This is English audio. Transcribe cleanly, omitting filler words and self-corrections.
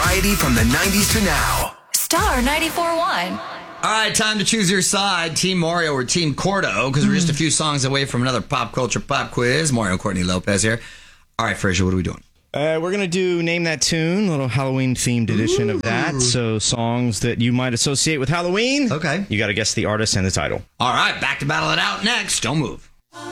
variety from the 90s to now. Star 94.1. All right, time to choose your side, Team Mario or Team Cordo, because we're just a few songs away from another pop culture pop quiz. Mario and Courtney Lopez here. All right, Frazier, what are we doing? We're going to do Name That Tune, a little Halloween-themed edition of that. So songs that you might associate with Halloween. Okay. You got to guess the artist and the title. All right, back to battle it out next. Don't move.